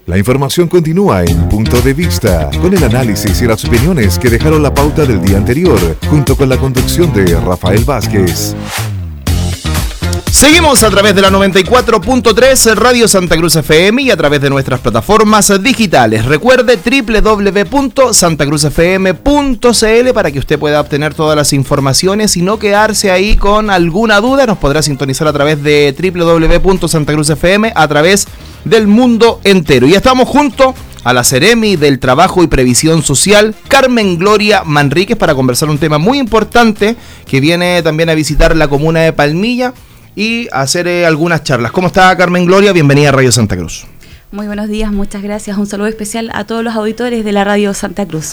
La información continúa en Punto de Vista, con el análisis y las opiniones que dejaron la pauta del día anterior, junto con la conducción de Rafael Vázquez. Seguimos a través de la 94.3 Radio Santa Cruz FM y a través de nuestras plataformas digitales. Recuerde www.santacruzfm.cl para que usted pueda obtener todas las informaciones y no quedarse ahí con alguna duda. Nos podrá sintonizar a través de www.santacruzfm a través del mundo entero. Y estamos junto a la Seremi del Trabajo y Previsión Social, Carmen Gloria Manríquez, para conversar un tema muy importante que viene también a visitar la comuna de Palmilla y hacer algunas charlas. ¿Cómo está, Carmen Gloria? Bienvenida a Radio Santa Cruz. Muy buenos días, muchas gracias. Un saludo especial a todos los auditores de la Radio Santa Cruz.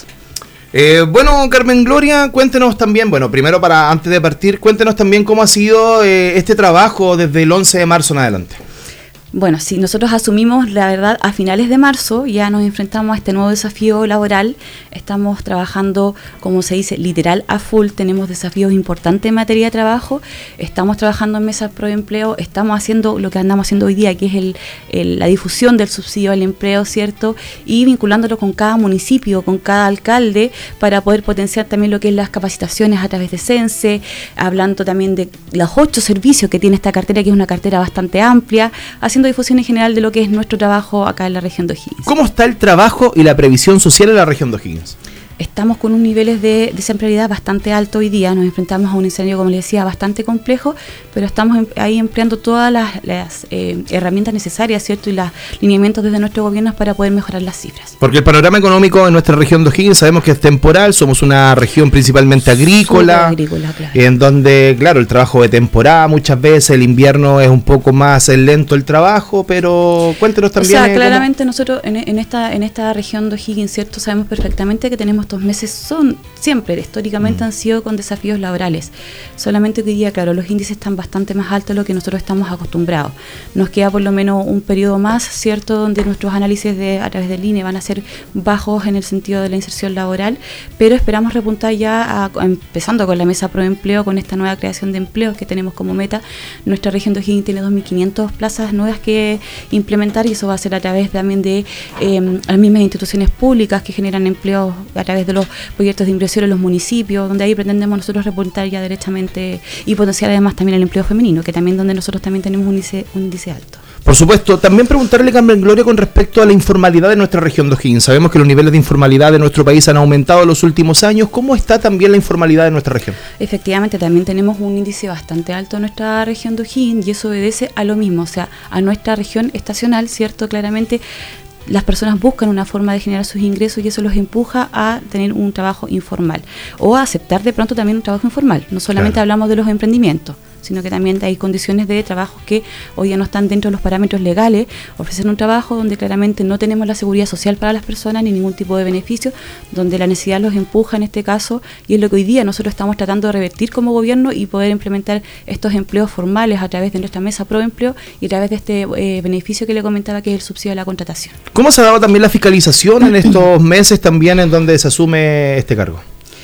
Bueno, Carmen Gloria, cuéntenos también, primero antes de partir, cuéntenos también cómo ha sido este trabajo desde el 11 de marzo en adelante. Bueno, sí, nosotros asumimos, la verdad, a finales de marzo, ya nos enfrentamos a este nuevo desafío laboral. Estamos trabajando, como se dice, literal a full. Tenemos desafíos importantes en materia de trabajo. Estamos trabajando en mesas pro empleo. Estamos haciendo lo que andamos haciendo hoy día, que es la difusión del subsidio al empleo, ¿cierto? Y vinculándolo con cada municipio, con cada alcalde, para poder potenciar también lo que es las capacitaciones a través de CENSE, hablando también de los 8 servicios que tiene esta cartera, que es una cartera bastante amplia, haciendo difusión en general de lo que es nuestro trabajo acá en la región de O'Higgins. ¿Cómo está el trabajo y la previsión social en la región de O'Higgins? Estamos con un niveles de desempleabilidad bastante alto hoy día. Nos enfrentamos a un escenario, como les decía, bastante complejo, pero estamos ahí empleando todas las herramientas necesarias, ¿cierto? Y los lineamientos desde nuestro gobierno para poder mejorar las cifras. Porque el panorama económico en nuestra región de O'Higgins sabemos que es temporal, somos una región principalmente agrícola, claro. En donde, claro, el trabajo de temporada, muchas veces el invierno es un poco más lento el trabajo, pero cuéntenos también. O sea, claramente nosotros en esta región de O'Higgins, ¿cierto? Sabemos perfectamente que tenemos estos meses históricamente han sido con desafíos laborales. Solamente que hoy día, claro, los índices están bastante más altos de lo que nosotros estamos acostumbrados. Nos queda por lo menos un periodo más, ¿cierto?, donde nuestros análisis a través del INE van a ser bajos en el sentido de la inserción laboral, pero esperamos repuntar ya empezando con la mesa pro empleo, con esta nueva creación de empleos que tenemos como meta. Nuestra región de O'Higgins tiene 2.500 plazas nuevas que implementar, y eso va a ser a través también de las mismas instituciones públicas que generan empleos a través de los proyectos de inversión en los municipios, donde ahí pretendemos nosotros repuntar ya derechamente y potenciar además también el empleo femenino, que también donde nosotros también tenemos un índice alto. Por supuesto, también preguntarle, Carmen Gloria, con respecto a la informalidad de nuestra región de O'Higgins. Sabemos que los niveles de informalidad de nuestro país han aumentado en los últimos años. ¿Cómo está también la informalidad de nuestra región? Efectivamente, también tenemos un índice bastante alto en nuestra región de O'Higgins, y eso obedece a lo mismo, o sea, a nuestra región estacional, ¿cierto? Claramente las personas buscan una forma de generar sus ingresos y eso los empuja a tener un trabajo informal o a aceptar de pronto también un trabajo informal. No solamente hablamos de los emprendimientos, sino que también hay condiciones de trabajo que hoy ya no están dentro de los parámetros legales, ofrecen un trabajo donde claramente no tenemos la seguridad social para las personas ni ningún tipo de beneficio, donde la necesidad los empuja en este caso, y es lo que hoy día nosotros estamos tratando de revertir como gobierno y poder implementar estos empleos formales a través de nuestra mesa pro empleo y a través de este beneficio que le comentaba, que es el subsidio a la contratación. ¿Cómo se ha dado también la fiscalización en estos meses también en donde se asume este cargo?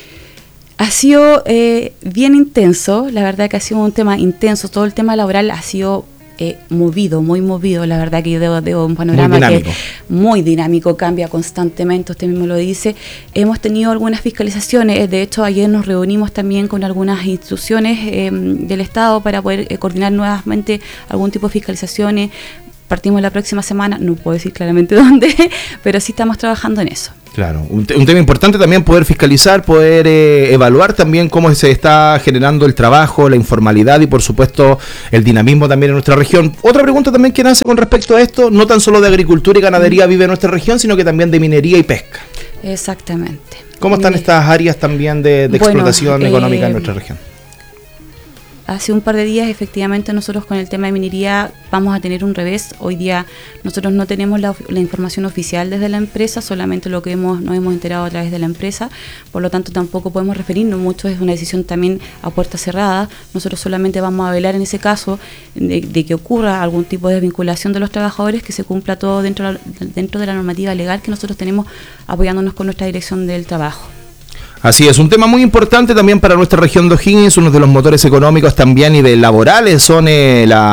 Ha sido bien intenso, la verdad que ha sido un tema intenso, todo el tema laboral ha sido muy movido, la verdad que yo debo un panorama que muy dinámico, cambia constantemente, usted mismo lo dice. Hemos tenido algunas fiscalizaciones, de hecho ayer nos reunimos también con algunas instituciones del Estado para poder coordinar nuevamente algún tipo de fiscalizaciones. Partimos la próxima semana, no puedo decir claramente dónde, pero sí estamos trabajando en eso. Claro, un tema importante también poder fiscalizar, poder evaluar también cómo se está generando el trabajo, la informalidad y por supuesto el dinamismo también en nuestra región. Otra pregunta también que nace con respecto a esto, no tan solo de agricultura y ganadería vive nuestra región, sino que también de minería y pesca. Exactamente. ¿Cómo están estas áreas también de explotación económica en nuestra región? Hace un par de días, efectivamente, nosotros con el tema de minería vamos a tener un revés. Hoy día nosotros no tenemos la información oficial desde la empresa, solamente lo que nos hemos enterado a través de la empresa, por lo tanto tampoco podemos referirnos mucho, es una decisión también a puerta cerrada. Nosotros solamente vamos a velar en ese caso de que ocurra algún tipo de desvinculación de los trabajadores, que se cumpla todo dentro de la normativa legal que nosotros tenemos apoyándonos con nuestra dirección del trabajo. Así es, un tema muy importante también para nuestra región de O'Higgins, uno de los motores económicos también y de laborales son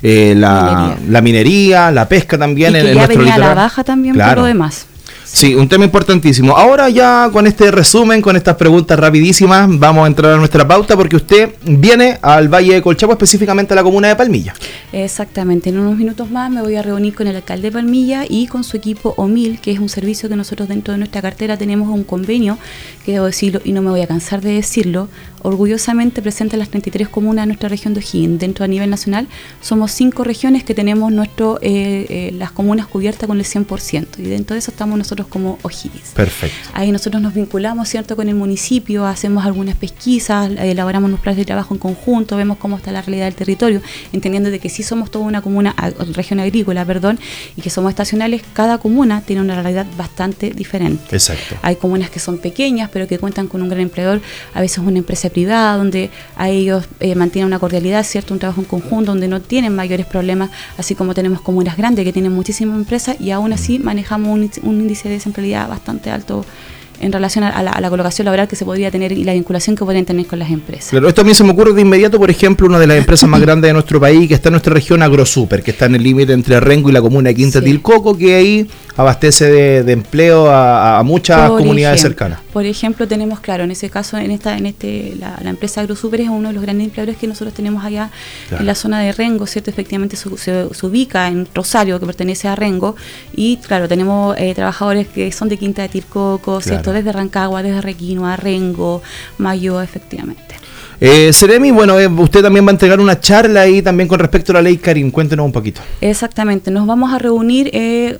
la minería, la pesca también y en que ya nuestro venía litoral. a la baja también por lo demás. Sí, un tema importantísimo. Ahora ya con este resumen, con estas preguntas rapidísimas, vamos a entrar a nuestra pauta porque usted viene al Valle de Colchagua, específicamente a la comuna de Palmilla. Exactamente, en unos minutos más me voy a reunir con el alcalde de Palmilla y con su equipo OMIL, que es un servicio que nosotros dentro de nuestra cartera tenemos un convenio, que debo decirlo y no me voy a cansar de decirlo, orgullosamente presenta las 33 comunas de nuestra región de O'Higgins. Dentro a nivel nacional somos 5 regiones que tenemos las comunas cubiertas con el 100%, y dentro de eso estamos nosotros como O'Higgins. Perfecto. Ahí nosotros nos vinculamos, ¿cierto?, con el municipio, hacemos algunas pesquisas, elaboramos unos planes de trabajo en conjunto, vemos cómo está la realidad del territorio, entendiendo de que sí somos toda una región agrícola, y que somos estacionales. Cada comuna tiene una realidad bastante diferente. Exacto. Hay comunas que son pequeñas, pero que cuentan con un gran empleador, a veces una empresa privada, donde a ellos mantienen una cordialidad, ¿cierto?, un trabajo en conjunto, donde no tienen mayores problemas, así como tenemos comunas grandes que tienen muchísimas empresas y aún así manejamos un índice de desempleabilidad bastante alto en relación a la colocación laboral que se podría tener y la vinculación que podrían tener con las empresas. Claro, esto a mí se me ocurre de inmediato, por ejemplo, una de las empresas más grandes de nuestro país, que está en nuestra región, Agrosuper, que está en el límite entre Rengo y la comuna de Quinta Tilcoco, que ahí abastece de empleo a muchas comunidades cercanas. Por ejemplo, tenemos, claro, en ese caso, la empresa Agrosuper es uno de los grandes empleadores que nosotros tenemos allá en la zona de Rengo, ¿cierto? Efectivamente se ubica en Rosario, que pertenece a Rengo, y claro, tenemos trabajadores que son de Quinta de Tilcoco, ¿cierto? Desde Rancagua, desde Requinoa, Rengo, Mayo, efectivamente. Seremi, bueno, usted también va a entregar una charla ahí también con respecto a la ley Karin. Cuéntenos un poquito. Exactamente, nos vamos a reunir,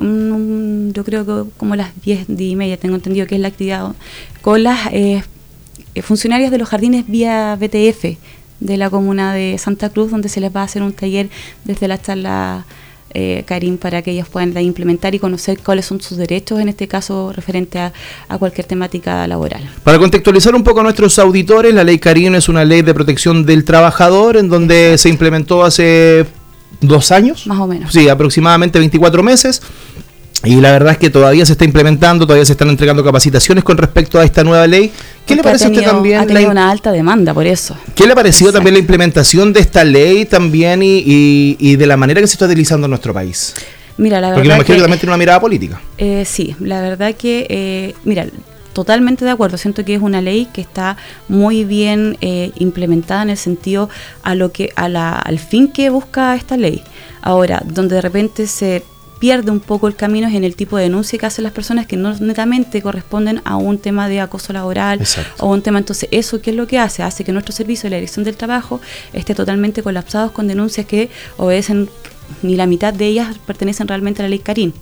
yo creo que como a las 10:30, tengo entendido que es la actividad, con las funcionarias de los jardines vía BTF de la comuna de Santa Cruz, donde se les va a hacer un taller desde la charla Karin, para que ellos puedan implementar y conocer cuáles son sus derechos, en este caso referente a cualquier temática laboral. Para contextualizar un poco a nuestros auditores, la ley Karin es una ley de protección del trabajador en donde se implementó hace 2 años. Más o menos. Sí, aproximadamente 24 meses. Y la verdad es que todavía se está implementando, todavía se están entregando capacitaciones con respecto a esta nueva ley. ¿Qué le parece a usted también? Ha tenido una alta demanda por eso. ¿Qué le ha parecido también la implementación de esta ley también y de la manera que se está utilizando en nuestro país? Mira, la verdad, porque me imagino que también tiene una mirada política. Sí, la verdad que, totalmente de acuerdo. Siento que es una ley que está muy bien implementada en el sentido al fin que busca esta ley. Ahora, donde de repente se pierde un poco el camino es en el tipo de denuncia que hacen las personas que no netamente corresponden a un tema de acoso laboral. Exacto. O un tema, entonces eso ¿qué es lo que hace? Hace que nuestro servicio de la Dirección del Trabajo esté totalmente colapsado con denuncias que obedecen, ni la mitad de ellas pertenecen realmente a la ley Karin.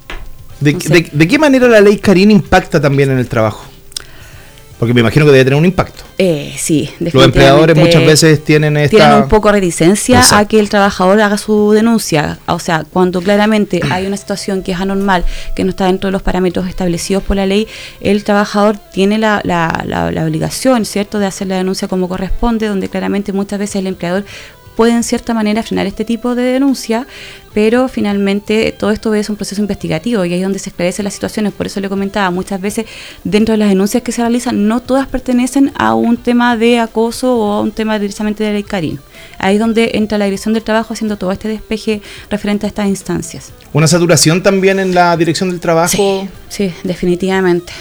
¿De qué manera la ley Karin impacta también en el trabajo? Porque me imagino que debe tener un impacto. Sí, definitivamente. Los empleadores muchas veces tienen un poco de reticencia. Exacto. A que el trabajador haga su denuncia. O sea, cuando claramente hay una situación que es anormal, que no está dentro de los parámetros establecidos por la ley, el trabajador tiene la obligación, ¿cierto?, de hacer la denuncia como corresponde, donde claramente muchas veces el empleador puede en cierta manera frenar este tipo de denuncia, pero finalmente todo esto es un proceso investigativo y ahí es donde se esclarecen las situaciones. Por eso le comentaba, muchas veces dentro de las denuncias que se realizan, no todas pertenecen a un tema de acoso o a un tema directamente de ley Karin. Ahí es donde entra la Dirección del Trabajo haciendo todo este despeje referente a estas instancias. ¿Una saturación también en la Dirección del Trabajo? Sí, definitivamente.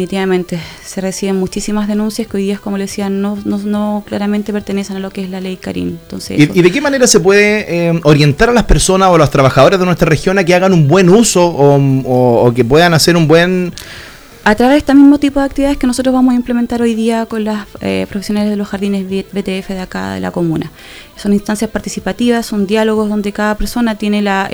Se reciben muchísimas denuncias que hoy día, como le decía, no claramente pertenecen a lo que es la ley Karin. Entonces, ¿Y de qué manera se puede orientar a las personas o a los trabajadores de nuestra región a que hagan un buen uso o que puedan hacer un buen... A través de este mismo tipo de actividades que nosotros vamos a implementar hoy día con las profesionales de los jardines BTF de acá de la comuna. Son instancias participativas, son diálogos donde cada persona tiene la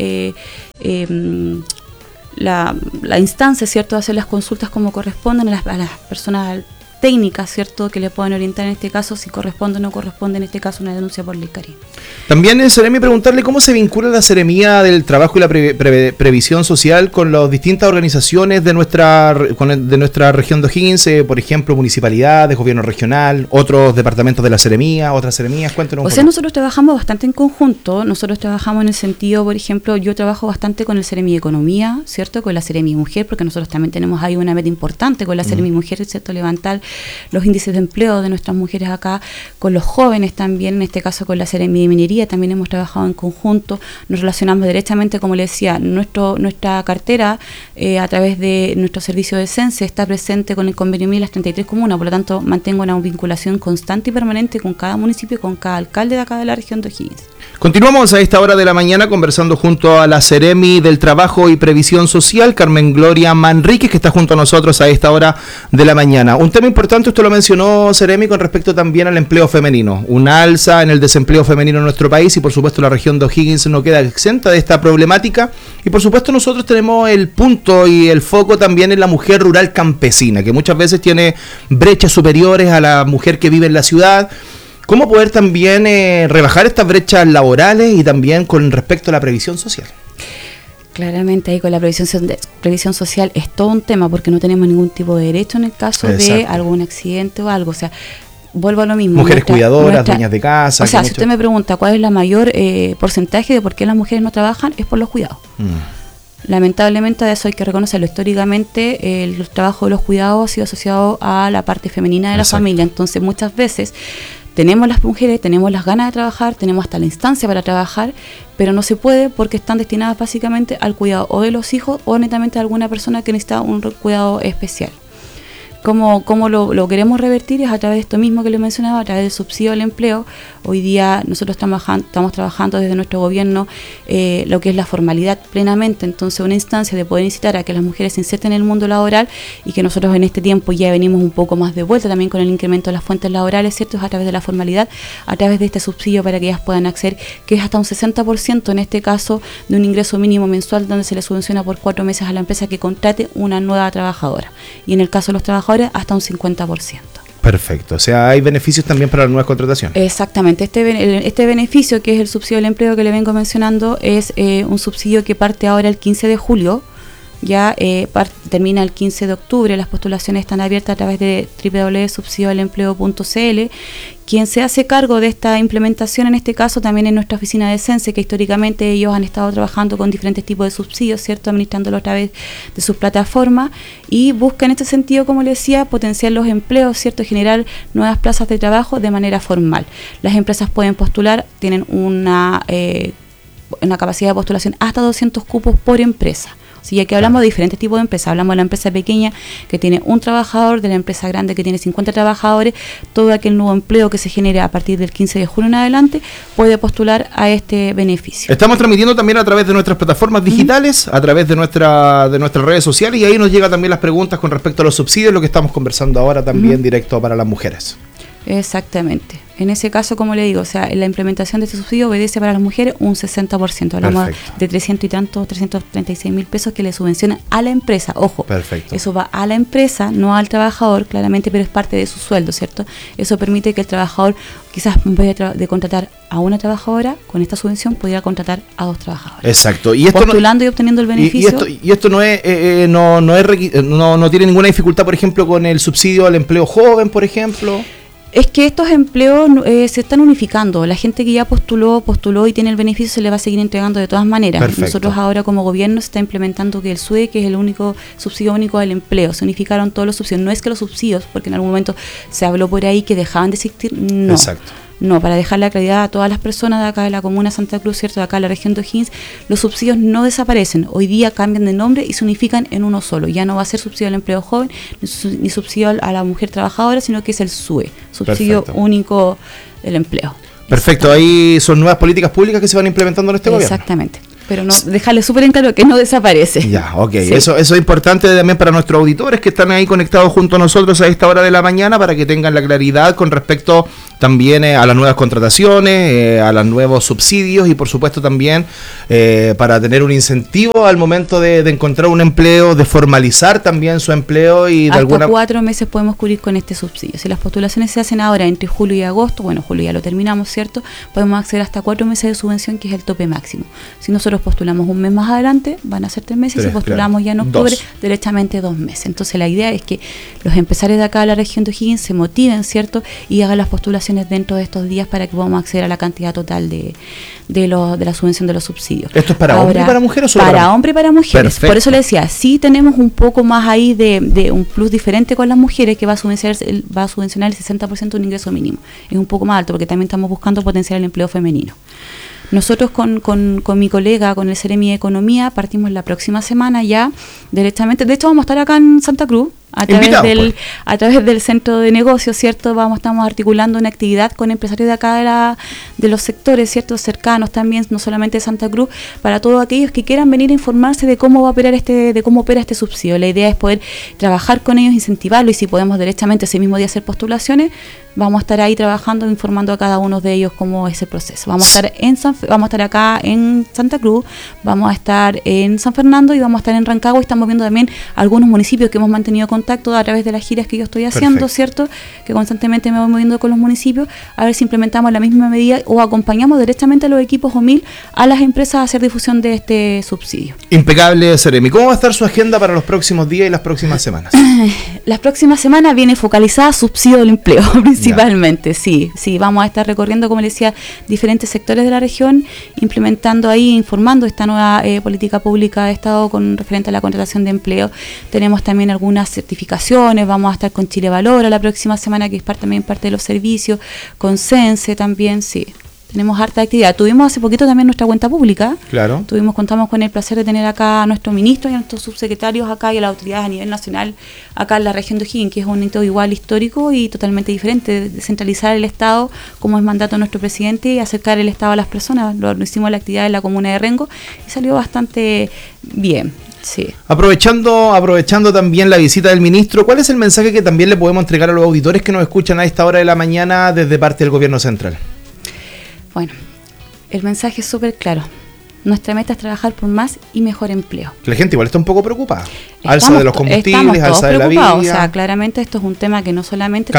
instancia, ¿cierto?, de hacer las consultas como corresponden a las personas técnicas, ¿cierto?, que le puedan orientar en este caso si corresponde o no corresponde en este caso una denuncia por ley Karin. También, Seremi, preguntarle cómo se vincula la Seremía del Trabajo y la Previsión Social con las distintas organizaciones de nuestra región de O'Higgins, por ejemplo, municipalidades, gobierno regional, otros departamentos de la Seremía, otras Seremías. Cuéntenos un poco. Nosotros trabajamos bastante en conjunto. Nosotros trabajamos en el sentido, por ejemplo, yo trabajo bastante con el Seremi de Economía, ¿cierto?, con la Seremi Mujer, porque nosotros también tenemos ahí una meta importante con la Seremi Mujer, ¿cierto?, levantar los índices de empleo de nuestras mujeres acá, con los jóvenes también, en este caso con la Seremi de Minería, también hemos trabajado en conjunto, nos relacionamos directamente, como le decía, nuestra cartera a través de nuestro servicio de CENSE está presente con el convenio 1000 las 33 comunas, por lo tanto mantengo una vinculación constante y permanente con cada municipio y con cada alcalde de acá de la región de O'Higgins. Continuamos a esta hora de la mañana conversando junto a la Seremi del Trabajo y Previsión Social, Carmen Gloria Manríquez, que está junto a nosotros a esta hora de la mañana. Un tema importante, usted lo mencionó, Seremi, con respecto también al empleo femenino. Una alza en el desempleo femenino en nuestro país y por supuesto la región de O'Higgins no queda exenta de esta problemática. Y por supuesto nosotros tenemos el punto y el foco también en la mujer rural campesina, que muchas veces tiene brechas superiores a la mujer que vive en la ciudad. ¿Cómo poder también rebajar estas brechas laborales y también con respecto a la previsión social? Claramente ahí con la previsión social es todo un tema porque no tenemos ningún tipo de derecho en el caso de algún accidente o algo, o sea, vuelvo a lo mismo. Mujeres cuidadoras, dueñas de casa. O sea, si usted me pregunta cuál es la mayor porcentaje de por qué las mujeres no trabajan, es por los cuidados. Lamentablemente eso hay que reconocerlo. Históricamente el trabajo de los cuidados ha sido asociado a la parte femenina de la familia, entonces muchas veces tenemos las mujeres, tenemos las ganas de trabajar, tenemos hasta la instancia para trabajar, pero no se puede porque están destinadas básicamente al cuidado o de los hijos o netamente de alguna persona que necesita un cuidado especial. ¿Cómo lo queremos revertir? Es a través de esto mismo que le mencionaba, a través del subsidio al empleo. Hoy día nosotros estamos trabajando desde nuestro gobierno lo que es la formalidad plenamente, entonces una instancia de poder incitar a que las mujeres se inserten en el mundo laboral y que nosotros en este tiempo ya venimos un poco más de vuelta también con el incremento de las fuentes laborales, ¿cierto? Es a través de la formalidad, a través de este subsidio para que ellas puedan acceder, que es hasta un 60% en este caso de un ingreso mínimo mensual donde se le subvenciona por 4 meses a la empresa que contrate una nueva trabajadora. Y en el caso de los trabajadores hasta un 50%. Perfecto, o sea, hay beneficios también para las nuevas contrataciones. Exactamente, este beneficio que es el subsidio al empleo que le vengo mencionando es un subsidio que parte ahora el 15 de julio, ya termina el 15 de octubre, las postulaciones están abiertas a través de www.subsidioalempleo.cl. Quien se hace cargo de esta implementación en este caso también es nuestra oficina de CENSE, que históricamente ellos han estado trabajando con diferentes tipos de subsidios, ¿cierto? Administrándolo a través de sus plataformas y busca en este sentido, como le decía, potenciar los empleos, ¿cierto? Generar nuevas plazas de trabajo de manera formal. Las empresas pueden postular, tienen una capacidad de postulación hasta 200 cupos por empresa. Sí, ya que hablamos de diferentes tipos de empresas, hablamos de la empresa pequeña que tiene un trabajador, de la empresa grande que tiene 50 trabajadores, todo aquel nuevo empleo que se genere a partir del 15 de julio en adelante puede postular a este beneficio. Estamos transmitiendo también a través de nuestras plataformas digitales, a través de nuestras redes sociales y ahí nos llegan también las preguntas con respecto a los subsidios, lo que estamos conversando ahora también directo para las mujeres. Exactamente. En ese caso, como le digo, o sea, la implementación de este subsidio obedece para las mujeres un 60%. Hablamos de 336.000 pesos que le subvencionan a la empresa. Ojo, eso va a la empresa, no al trabajador, claramente, pero es parte de su sueldo, ¿cierto? Eso permite que el trabajador, quizás en vez de contratar a una trabajadora, con esta subvención pudiera contratar a 2 trabajadores. Exacto. Y esto postulando y obteniendo el beneficio. Y esto no tiene ninguna dificultad, por ejemplo, con el subsidio al empleo joven, por ejemplo. Es que estos empleos se están unificando. La gente que ya postuló y tiene el beneficio se le va a seguir entregando de todas maneras. Perfecto. Nosotros ahora como gobierno se está implementando que el SUE, que es el único subsidio único del empleo, se unificaron todos los subsidios. No es que los subsidios, porque en algún momento se habló por ahí que dejaban de existir, no. Exacto. No, para dejar la claridad a todas las personas de acá de la comuna de Santa Cruz, ¿cierto? De acá de la región de O'Higgins, los subsidios no desaparecen. Hoy día cambian de nombre y se unifican en uno solo. Ya no va a ser subsidio al empleo joven, ni subsidio a la mujer trabajadora, sino que es el SUE, subsidio único del empleo. Perfecto, ahí son nuevas políticas públicas que se van implementando en este gobierno. Exactamente. Pero no, dejarle súper en claro que no desaparece. Ya, ok. Sí. Eso es importante también para nuestros auditores que están ahí conectados junto a nosotros a esta hora de la mañana para que tengan la claridad con respecto también a las nuevas contrataciones, a los nuevos subsidios y por supuesto también para tener un incentivo al momento de encontrar un empleo, de formalizar también su empleo y de hasta 4 meses podemos cubrir con este subsidio. Si las postulaciones se hacen ahora entre julio y agosto, bueno, julio ya lo terminamos, ¿cierto? Podemos acceder hasta 4 meses de subvención, que es el tope máximo. Si nosotros nosotros postulamos un mes más adelante, van a ser 3 meses, y si postulamos ya en octubre, derechamente 2 meses. Entonces la idea es que los empresarios de acá de la región de O'Higgins se motiven, ¿cierto? Y hagan las postulaciones dentro de estos días para que podamos acceder a la cantidad total de la subvención de los subsidios. ¿Esto es para hombre y para mujer o solo para hombre y para mujeres? Perfecto. Por eso le decía, sí tenemos un poco más ahí de un plus diferente con las mujeres, que va a subvencionar el 60% de un ingreso mínimo. Es un poco más alto porque también estamos buscando potenciar el empleo femenino. Nosotros con mi colega, con el Ceremi de Economía, partimos la próxima semana ya directamente. De hecho, vamos a estar acá en Santa Cruz a través del centro de negocios, ¿cierto? Estamos articulando una actividad con empresarios de acá de los sectores, ¿cierto? Cercanos también, no solamente de Santa Cruz, para todos aquellos que quieran venir a informarse de cómo opera este subsidio. La idea es poder trabajar con ellos, incentivarlo, y si podemos derechamente ese mismo día hacer postulaciones, vamos a estar ahí trabajando, informando a cada uno de ellos cómo es el proceso. Vamos a estar acá en Santa Cruz, vamos a estar en San Fernando y vamos a estar en Rancagua, y estamos viendo también algunos municipios que hemos mantenido contacto a través de las giras que yo estoy haciendo, ¿cierto? Que constantemente me voy moviendo con los municipios, a ver si implementamos la misma medida o acompañamos directamente a los equipos OMIL a las empresas a hacer difusión de este subsidio. Impecable, Ceremi. ¿Cómo va a estar su agenda para los próximos días y las próximas semanas? Las próximas semanas viene focalizada a subsidio del empleo, principalmente, sí. Vamos a estar recorriendo, como les decía, diferentes sectores de la región, implementando ahí, informando esta nueva política pública de Estado con referente a la contratación de empleo. Tenemos también algunas certificaciones, vamos a estar con Chile Valora la próxima semana, que es también parte de los servicios, con también, sí. Tenemos harta actividad. Tuvimos hace poquito también nuestra cuenta pública. Claro. Contamos con el placer de tener acá a nuestro ministro y a nuestros subsecretarios acá y a las autoridades a nivel nacional acá en la región de O'Higgins, que es un hito igual histórico y totalmente diferente, descentralizar el Estado como es mandato de nuestro presidente y acercar el Estado a las personas. Lo hicimos la actividad en la comuna de Rengo y salió bastante bien. Sí. Aprovechando también la visita del ministro, ¿cuál es el mensaje que también le podemos entregar a los auditores que nos escuchan a esta hora de la mañana desde parte del gobierno central? Bueno, el mensaje es súper claro. Nuestra meta es trabajar por más y mejor empleo. La gente igual está un poco preocupada. Alza de los combustibles, alza de la vida. O sea, claramente esto es un tema que no solamente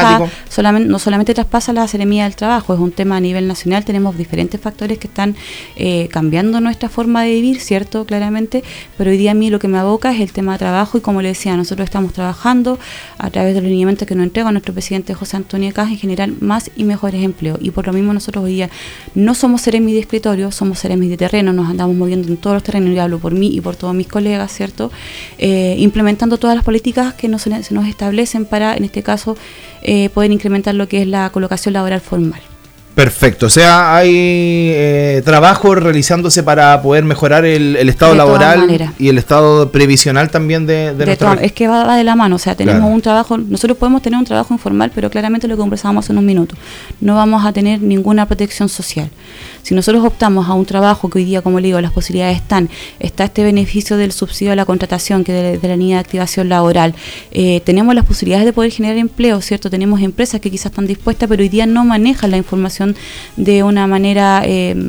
no solamente traspasa la Seremía del Trabajo, es un tema a nivel nacional. Tenemos diferentes factores que están cambiando nuestra forma de vivir, ¿cierto? Claramente, pero hoy día a mí lo que me aboca es el tema de trabajo y, como le decía, nosotros estamos trabajando a través de los lineamientos que nos entrega nuestro presidente José Antonio Caz en generar más y mejores empleos. Y por lo mismo nosotros hoy día no somos Seremi de escritorio, somos Seremi de terreno, nos andamos moviendo en todos los terrenos, y hablo por mí y por todos mis colegas, ¿cierto? Implementando todas las políticas que se nos establecen para, en este caso, poder incrementar lo que es la colocación laboral formal. Perfecto, o sea, hay trabajo realizándose para poder mejorar el estado laboral y el estado previsional también de nuestra región. Es que va de la mano, o sea, tenemos un trabajo, nosotros podemos tener un trabajo informal, pero claramente lo que conversábamos hace unos minutos, no vamos a tener ninguna protección social. Si nosotros optamos a un trabajo que hoy día, como le digo, las posibilidades está este beneficio del subsidio a la contratación, que de la línea de activación laboral, tenemos las posibilidades de poder generar empleo, ¿cierto? Tenemos empresas que quizás están dispuestas, pero hoy día no manejan la información de una manera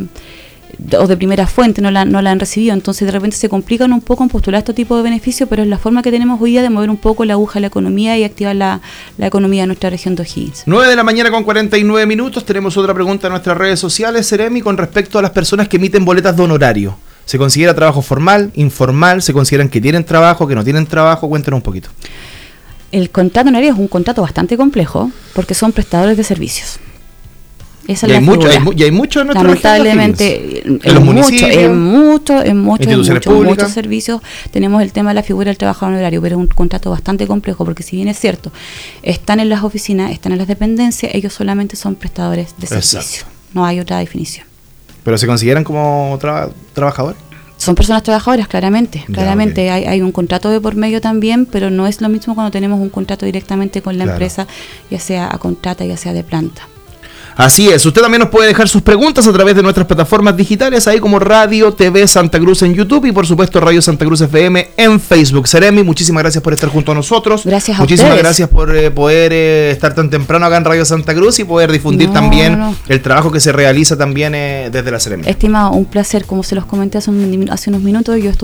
o de primera fuente, no la han recibido, entonces de repente se complican un poco en postular este tipo de beneficios, pero es la forma que tenemos hoy día de mover un poco la aguja de la economía y activar la economía de nuestra región de O'Higgins. 9 de la mañana con 49 minutos, tenemos otra pregunta en nuestras redes sociales, Ceremi, con respecto a las personas que emiten boletas de honorario. ¿Se considera trabajo formal, informal? ¿Se consideran que tienen trabajo, que no tienen trabajo? Cuéntanos un poquito. El contrato honorario es un contrato bastante complejo porque son prestadores de servicios. Esa y, es hay mucho en nuestra lamentablemente región, en los municipios, en muchos servicios tenemos el tema de la figura del trabajador honorario, pero es un contrato bastante complejo porque, si bien es cierto, están en las oficinas, están en las dependencias, ellos solamente son prestadores de servicio. No hay otra definición. ¿Pero se consideran como trabajadores? Son personas trabajadoras, claramente. Claramente hay un contrato de por medio también, pero no es lo mismo cuando tenemos un contrato directamente con la empresa, ya sea a contrata, ya sea de planta. Así es, usted también nos puede dejar sus preguntas a través de nuestras plataformas digitales, ahí como Radio TV Santa Cruz en YouTube y por supuesto Radio Santa Cruz FM en Facebook. Ceremi, muchísimas gracias por estar junto a nosotros. Gracias a muchísimas ustedes. Gracias por poder estar tan temprano acá en Radio Santa Cruz y poder difundir también el trabajo que se realiza también desde la Ceremi. Estimado, un placer, como se los comenté hace unos minutos, yo estuve